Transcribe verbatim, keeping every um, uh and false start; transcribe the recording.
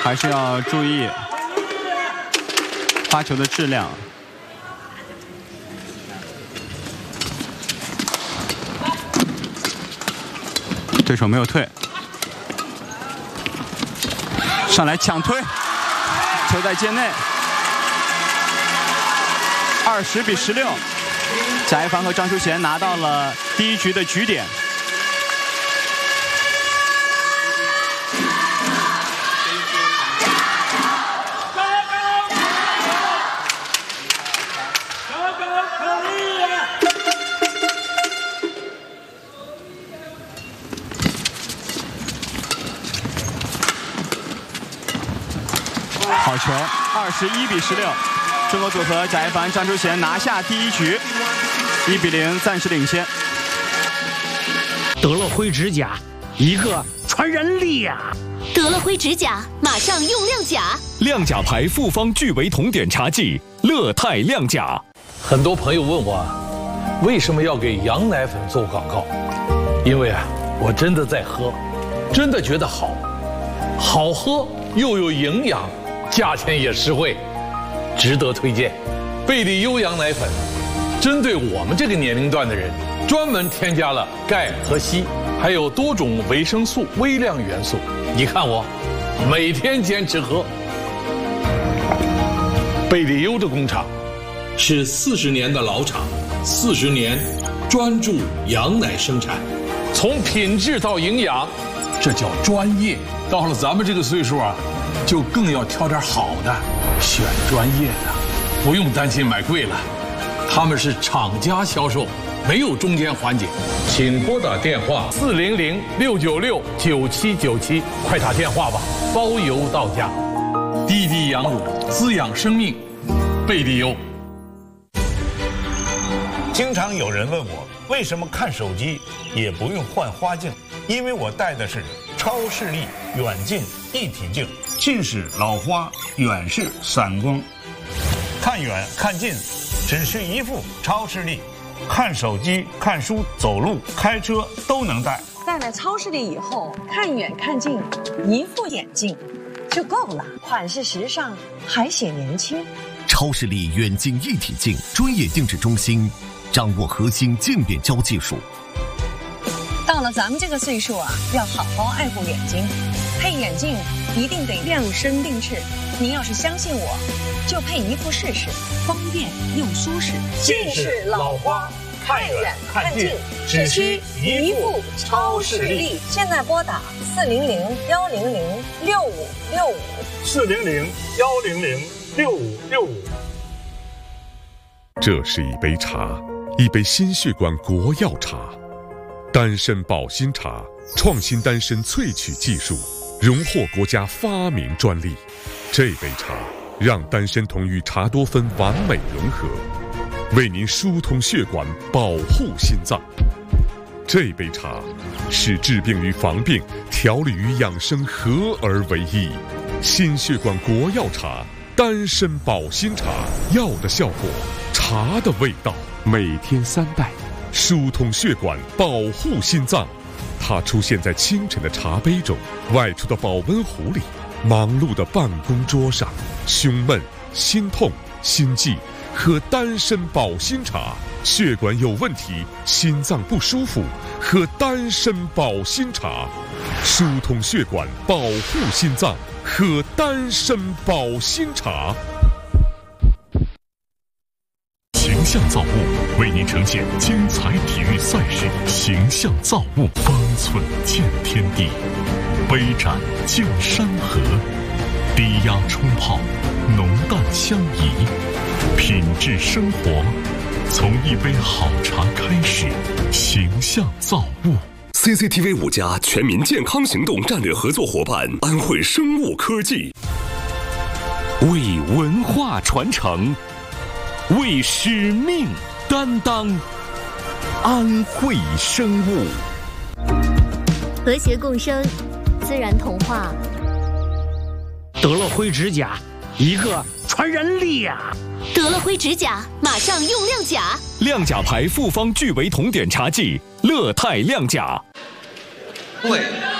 还是要注意发球的质量。对手没有退，上来抢推，球在界内，二十比十六，贾一凡和张淑贤拿到了第一局的局点。 好球，二十一比十六，中国组合贾一凡、张淑贤拿下第一局，一比零暂时领先。 得了灰指甲，一个传染力呀、啊！ 得了灰指甲，马上用亮甲。 亮甲牌复方聚维酮碘茶剂，乐泰亮甲。 很多朋友问我，为什么要给羊奶粉做广告？因为啊，我真的在喝，真的觉得好，好喝又有营养。 价钱也实惠，值得推荐。贝利优羊奶粉，针对我们这个年龄段的人，专门添加了钙和硒，还有多种维生素、微量元素。你看我，每天坚持喝。贝利优的工厂是四十年的老厂，四十年专注羊奶生产，从品质到营养，这叫专业。到了咱们这个岁数啊。 就更要挑点好的，选专业的，不用担心买贵了。他们是厂家销售，没有中间环节。请拨打电话四零零六九六九七九七，快打电话吧，包邮到家。滴滴羊乳滋养生命，贝利优。 经常有人问我，为什么看手机也不用换花镜？因为我戴的是超视力远近一体镜。 近视、老花，远视、散光，看远看近，只需一副超视力，看手机、看书、走路、开车都能戴。 戴了超视力以后，看远看近，一副眼镜就够了，款式时尚，还显年轻。 超视力远近一体镜专业定制中心，掌握核心渐变焦技术。 到了咱们这个岁数啊，要好好爱护眼睛，配眼镜。 一定得量身定制。您要是相信我，就配一副试试，方便又舒适。 近视、老花，看远看近，只需一副超视力。 现在拨打四零零幺零零六五六五， 四零零幺零零六五六五。 这是一杯茶，一杯心血管国药茶，丹参保心茶，创新丹参萃取技术。 荣获国家发明专利，这杯茶让丹参酮与茶多酚完美融合，为您疏通血管，保护心脏。这杯茶是治病与防病、调理与养生合而为一。心血管国药茶，丹参保心茶，药的效果，茶的味道，每天三袋，疏通血管，保护心脏。 它出现在清晨的茶杯中，外出的保温壶里，忙碌的办公桌上，胸闷、心痛、心悸，喝丹参保心茶；血管有问题，心脏不舒服，喝丹参保心茶；疏通血管，保护心脏，喝丹参保心茶。 形象造物为您呈现精彩体育赛事，形象造物方寸见天地，杯盏见山河，低压冲泡，浓淡相宜，品质生活，从一杯好茶开始。形象造物。 C C T V 五家全民健康行动战略合作伙伴安徽生物科技，为文化传承。 为使命担当，安徽生物， 和谐共生，自然童话。 得了灰指甲，一个传染力呀、啊！ 得了灰指甲，马上用亮甲。 亮甲牌复方聚维酮碘茶剂，乐泰亮甲。 对。